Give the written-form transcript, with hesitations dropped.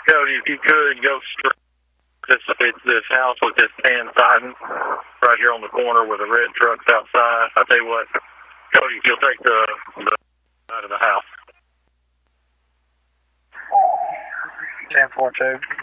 Cody, if you could go straight. It's this house with this tan siding right here on the corner where the red truck's outside. I tell you what, Cody, if you'll take the side of the house. 10-4-2.